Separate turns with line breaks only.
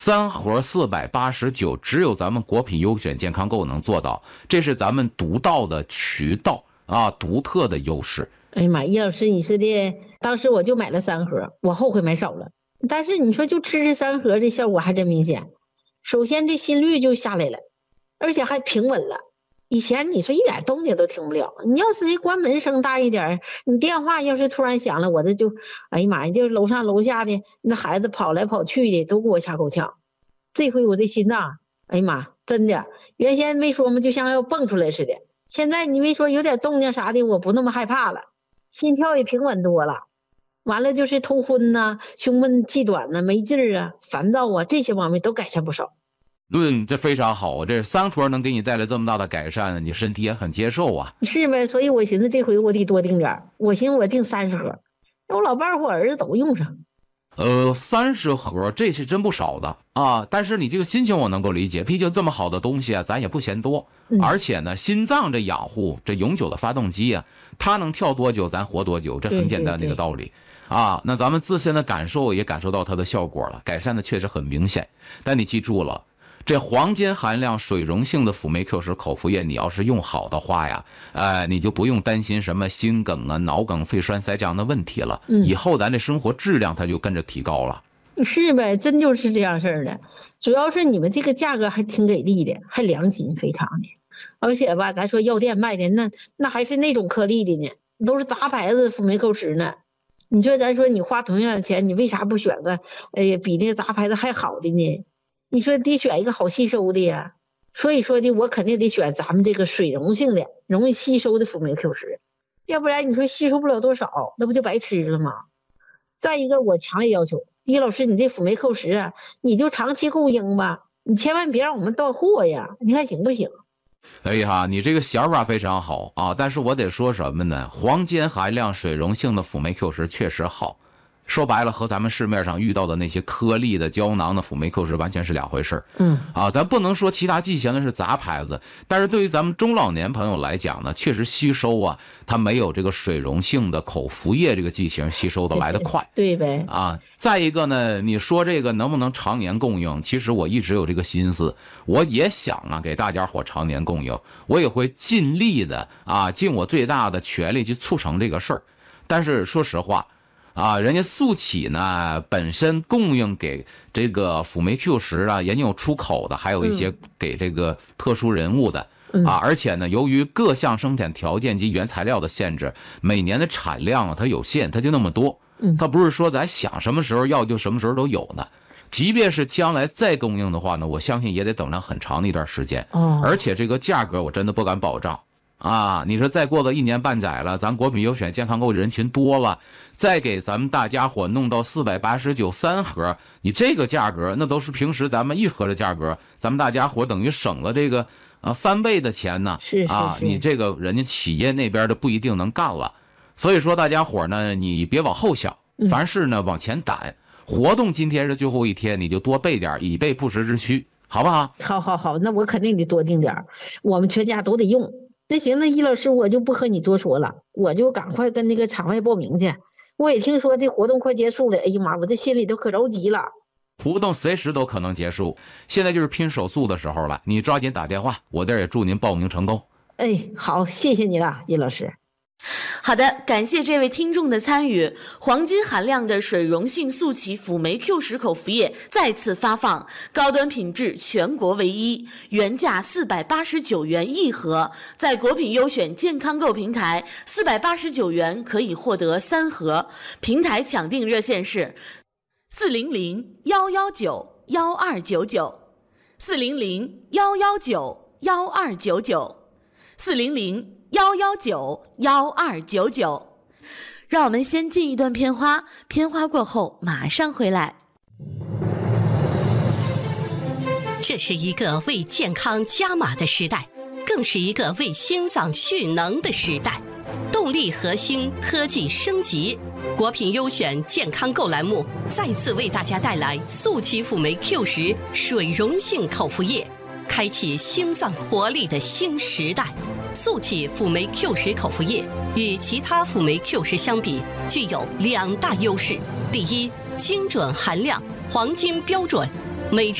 3盒489，只有咱们国品优选健康购能做到，这是咱们独到的渠道啊，独特的优势。
哎呀妈，叶老师，你说的，当时我就买了3盒，我后悔买少了。但是你说就吃这3盒，这效果还真明显。首先这心率就下来了，而且还平稳了。以前你说一点动静都听不了，你要是关门声大一点，你电话要是突然响了，我这就，哎呀妈呀，就楼上楼下的那孩子跑来跑去的都给我掐口呛。这回我这心脏，哎呀妈，真的，原先没说嘛，就像要蹦出来似的。现在你没说有点动静啥的，我不那么害怕了，心跳也平稳多了。完了就是头昏呐、胸闷气短呐、没劲儿啊、烦躁啊，这些方面都改善不少。
这非常好，这3盒能给你带来这么大的改善，你身体也很接受啊。
是呗，所以我寻思这回我得多订点，我寻思我订30盒，我老伴儿和我儿子都用上。
30盒这是真不少的啊，但是你这个心情我能够理解，毕竟这么好的东西啊，咱也不嫌多。而且呢，心脏这养护，这永久的发动机啊，它能跳多久咱活多久，这很简单的一个道理。啊，那咱们自身的感受也感受到它的效果了，改善的确实很明显。但你记住了，这黄金含量水溶性的辅酶 Q10口服液，你要是用好的话呀，你就不用担心什么心梗啊、脑梗、肺栓塞这样的问题了。以后咱这生活质量它就跟着提高了。
是呗，真就是这样事儿的。主要是你们这个价格还挺给力的，还良心非常的。而且吧，咱说药店卖的那还是那种颗粒的呢，都是杂牌子辅酶 Q10呢。你说咱说你花同样的钱，你为啥不选个比那个杂牌子还好的呢？你说得选一个好吸收的呀。所以说的我肯定得选咱们这个水溶性的容易吸收的辅酶 Q10，要不然你说吸收不了多少，那不就白吃了吗？再一个我强烈要求叶老师，你这辅酶 Q10啊，你就长期供应吧，你千万别让我们断货呀，你看行不行？
哎呀，你这个想法非常好啊，但是我得说什么呢？黄金含量水溶性的辅酶 Q10确实好，说白了和咱们市面上遇到的那些颗粒的胶囊的辅酶 Q10完全是两回事。咱不能说其他剂型的是杂牌子，但是对于咱们中老年朋友来讲呢，确实吸收啊，它没有这个水溶性的口服液这个剂型吸收的来得快。
对呗。
再一个呢，你说这个能不能常年供应？其实我一直有这个心思，我也想啊给大家伙常年供应，我也会尽力的尽我最大的全力去促成这个事儿。但是说实话人家速启呢本身供应给这个辅酶 Q10啊，人家有出口的，还有一些给这个特殊人物的而且呢，由于各项生产条件及原材料的限制，每年的产量它有限，它就那么多。它不是说咱想什么时候要就什么时候都有呢。即便是将来再供应的话呢，我相信也得等上很长的一段时间。而且这个价格我真的不敢保障。你说再过个1年半载了，咱国品优选健康购人群多了，再给咱们大家伙弄到489，3盒，你这个价格那都是平时咱们1盒的价格，咱们大家伙等于省了这个3倍的钱呢。
是
你这个人家企业那边的不一定能干了。所以说大家伙呢，你别往后想，凡事呢往前赶。活动今天是最后一天，你就多备点，以备不时之需，好不好？
好，那我肯定得多订点，我们全家都得用。那行，那易老师我就不和你多说了，我就赶快跟那个场外报名去。我也听说这活动快结束了，哎呀妈，我这心里都可着急了。
活动随时都可能结束，现在就是拼手速的时候了，你抓紧打电话，我这儿也祝您报名成功。
好，谢谢你了，易老师。
好的，感谢这位听众的参与。黄金含量的水溶性速启辅酶 Q10口服液再次发放，高端品质，全国唯一，原价489元1盒，在国品优选健康购平台489元可以获得3盒。平台抢订热线是400-119-1299 400-119-1299 400-119-1299。让我们先进一段片花，片花过后马上回来。
这是一个为健康加码的时代，更是一个为心脏蓄能的时代。动力核心，科技升级，国品优选健康购栏目再次为大家带来速启辅酶 Q10水溶性口服液，开启心脏活力的新时代。速启辅酶 Q10口服液与其他辅酶 Q10相比，具有2大优势：第一，精准含量，黄金标准； 每